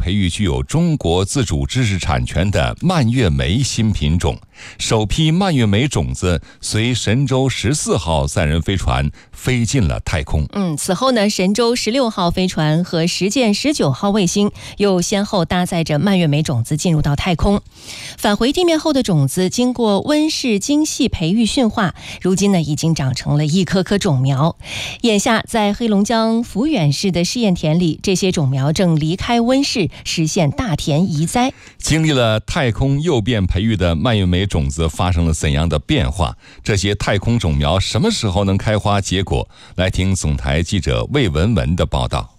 培育具有中国自主知识产权的蔓越莓新品种。首批蔓越莓种子随神舟14号载人飞船飞进了太空。 此后呢，神舟16号飞船和实践19号卫星又先后搭载着蔓越莓种子进入到太空。返回地面后的种子经过温室精细培育驯化，如今呢已经长成了一颗颗种苗。眼下在黑龙江抚远市的试验田里，这些种苗正离开温室，实现大田移栽。 经历了太空诱变培育的蔓越莓种子发生了怎样的变化？这些太空种苗什么时候能开花结果？来听总台记者魏文文的报道。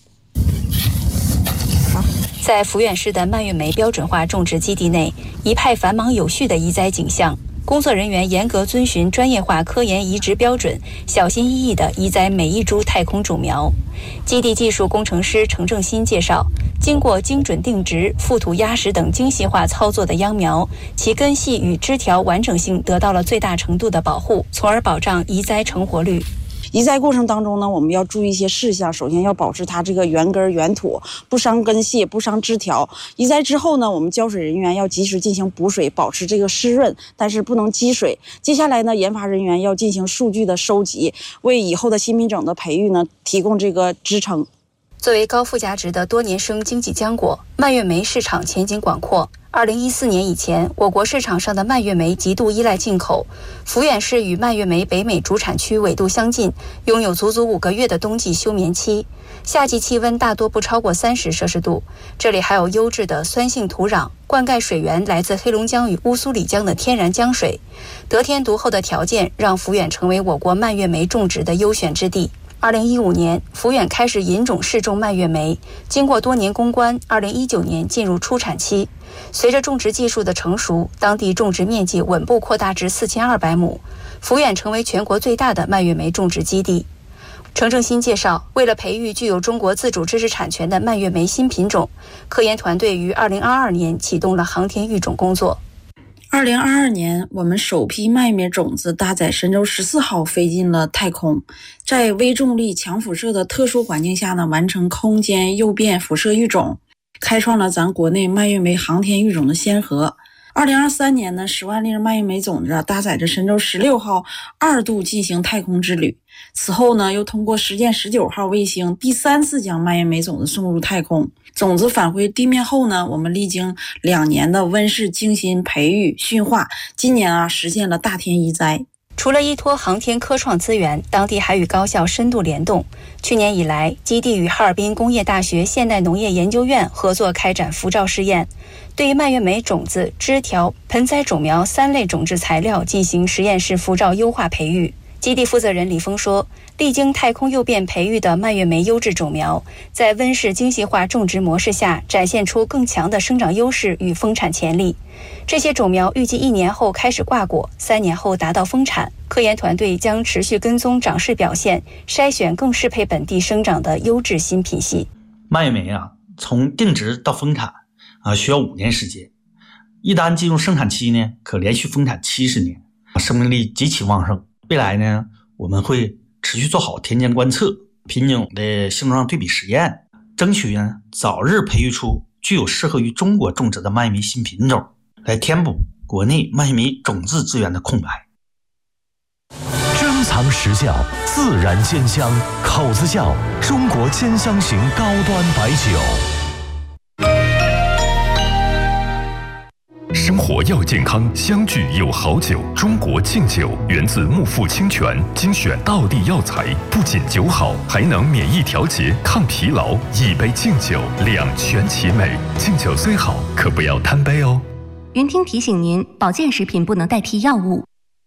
在抚远市的蔓越莓标准化种植基地内，一派繁忙有序的移栽景象。工作人员严格遵循专业化科研移植标准，小心翼翼地移栽每一株太空种苗。基地技术工程师程正新介绍，经过精准定植、覆土压实等精细化操作的秧苗，其根系与枝条完整性得到了最大程度的保护，从而保障移栽成活率。 移栽过程当中呢，我们要注意一些事项。首先要保持它这个原根原土，不伤根系，不伤枝条。移栽之后呢，我们浇水人员要及时进行补水，保持这个湿润，但是不能积水。接下来呢，研发人员要进行数据的收集，为以后的新品种的培育呢提供这个支撑。 作为高附加值的多年生经济浆果，蔓越莓市场前景广阔。2014年以前，我国市场上的蔓越莓极度依赖进口。抚远市与蔓越莓北美主产区纬度相近，拥有足足5个月的冬季休眠期，夏季气温大多不超过30摄氏度。这里还有优质的酸性土壤，灌溉水源来自黑龙江与乌苏里江的天然江水，得天独厚的条件让抚远成为我国蔓越莓种植的优选之地。2015年，抚远开始引种试种蔓越莓，经过多年攻关，2019年进入出产期。随着种植技术的成熟，当地种植面积稳步扩大至4200亩，抚远成为全国最大的蔓越莓种植基地。程正新介绍，为了培育具有中国自主知识产权的蔓越莓新品种，科研团队于2022年启动了航天育种工作。 2022年，我们首批蔓越莓种子搭载神舟14号飞进了太空，在微重力、强辐射的特殊环境下呢，完成空间诱变辐射育种，开创了咱国内蔓越莓航天育种的先河。2023年呢，10万粒蔓越莓种子搭载着神舟16号2度进行太空之旅。此后呢，又通过实践19号卫星第3次将蔓越莓种子送入太空。种子返回地面后呢，我们历经2年的温室精心培育驯化，今年实现了大田移栽。 除了依托航天科创资源，当地还与高校深度联动。去年以来，基地与哈尔滨工业大学现代农业研究院合作开展辐照试验，对蔓越莓种子、枝条、盆栽种苗3类种质材料进行实验室辐照优化培育。基地负责人李峰说，历经太空诱变培育的蔓越莓优质种苗，在温室精细化种植模式下展现出更强的生长优势与丰产潜力。这些种苗预计1年后开始挂果，3年后达到丰产。科研团队将持续跟踪长势表现，筛选更适配本地生长的优质新品系。 蔓越莓从定植到丰产需要5年时间，一旦进入生产期呢，可连续丰产70年，生命力极其旺盛。未来呢，我们会持续做好田间观测、品种的性状对比实验，争取早日培育出具有适合于中国种植的蔓越莓新品种，来填补国内蔓越莓种子资源的空白。 珍藏实酵，自然鲜香，口子窖中国兼香型高端白酒。生活要健康，相聚有好酒。中国敬酒源自木富清泉，精选道地药材，不仅酒好，还能免疫调节、抗疲劳。一杯敬酒，两全其美。敬酒虽好，可不要贪杯哦。 云听提醒您，保健食品不能代替药物。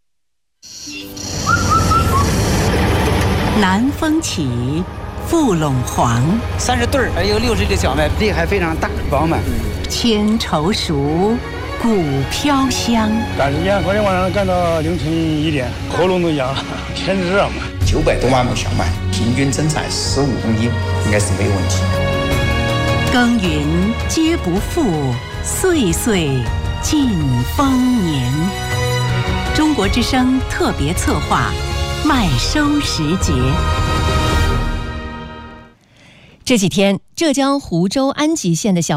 南风起，富陇黄 ，30对儿，有60的小麦，粒还非常大饱满。 千愁熟，谷飘香。 赶时间，昨天晚上干到凌晨1点，喉咙都哑了，天热嘛。 900多万亩小麦，平均增产15公斤，应该是没有问题。 耕耘皆不负，岁岁尽丰年。中国之声特别策划，麦收时节。 这几天，浙江湖州安吉县的小